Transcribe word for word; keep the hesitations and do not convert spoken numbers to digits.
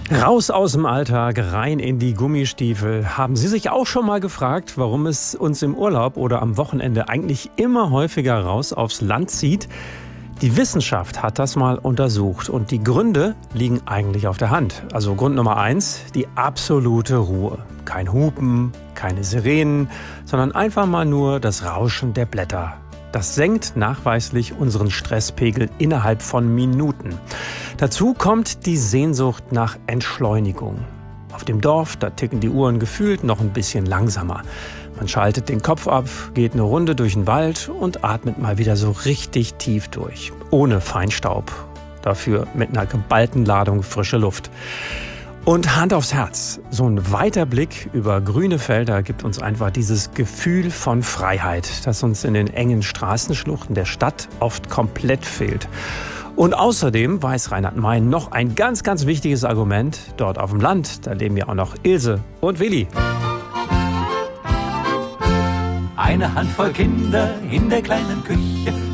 Raus aus dem Alltag, rein in die Gummistiefel. Haben Sie sich auch schon mal gefragt, warum es uns im Urlaub oder am Wochenende eigentlich immer häufiger raus aufs Land zieht? Die Wissenschaft hat das mal untersucht und die Gründe liegen eigentlich auf der Hand. Also Grund Nummer eins, die absolute Ruhe. Kein Hupen, keine Sirenen, sondern einfach mal nur das Rauschen der Blätter. Das senkt nachweislich unseren Stresspegel innerhalb von Minuten. Dazu kommt die Sehnsucht nach Entschleunigung. Auf dem Dorf, da ticken die Uhren gefühlt noch ein bisschen langsamer. Man schaltet den Kopf ab, geht eine Runde durch den Wald und atmet mal wieder so richtig tief durch. Ohne Feinstaub. Dafür mit einer geballten Ladung frische Luft. Und Hand aufs Herz, so ein weiter Blick über grüne Felder gibt uns einfach dieses Gefühl von Freiheit, das uns in den engen Straßenschluchten der Stadt oft komplett fehlt. Und außerdem weiß Reinhard May noch ein ganz, ganz wichtiges Argument. Dort auf dem Land, da leben ja auch noch Ilse und Willi. Eine Handvoll Kinder in der kleinen Küche.